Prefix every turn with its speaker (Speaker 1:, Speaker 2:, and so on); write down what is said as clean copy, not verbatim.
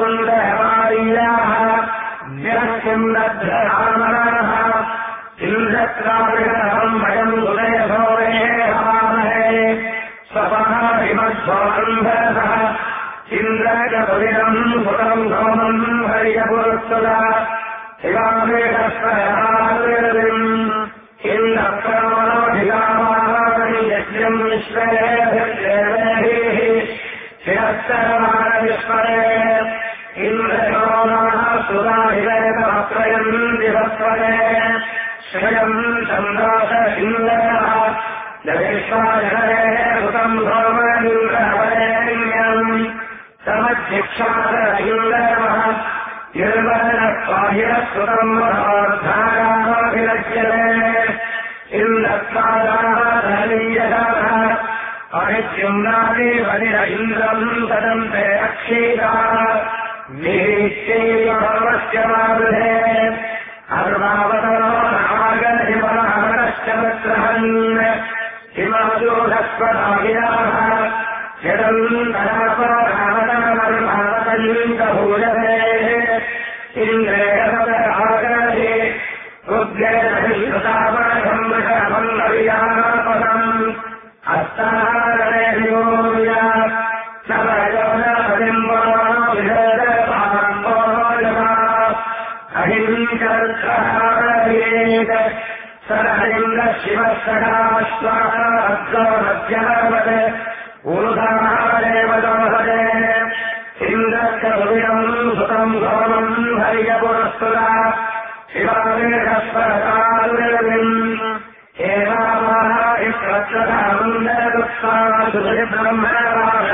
Speaker 1: कुन्दमार्याः निरस्किन्दध्ररामणाः इन्द्रत्राविणहम् भयम् उदयभोरे हवामहे स्वपहारिमध्वन्धः इन्द्रकपुरिणम् सुतम् भौमम् हरियपुरुस्तुला शिवामेकस्वयाम् इन्द्रप्रमाणिकामानि यज्ञम् विश्वेभिर्देवैः शिरस्तरमाणविश्वरे इन्द्रयोनः सुराहिवेदमत्रयम् दिवस्वरे श्रियम् चन्द्रास इन्द्रः जगेश्वाजरे सुतम् भौमनिन्द्रवरेण्यम् समध्यक्षास इन्द्रः निर्वहनस्वाहिरस्तुतम् धाराभिरज्यते इन्द्रत्वादाधनीयः अनित्युम्नादिवनिर इन्द्रम् तदन्ते अक्षीराः निरीश्चैवस्य मारुधे अर्वावतरो नागनिमनश्च वत्रहन् हिमादूढस्वदाभिराः जडन्तरापरावतमर्भावतलीकभूयते इन्द्रेणपरागरे रुद्रेणहितामृषमन्नवियापदम् हस्ताहारे योया नवयोनपदिम्बोविधेदपाम्बोजमा अहिंसर्षहारेत सरहिन्द्रशिवसदाश्वाद्गोमध्यवत् ऊर्धारेव दोहते इन्द्रस्य भुविनम् सुतम्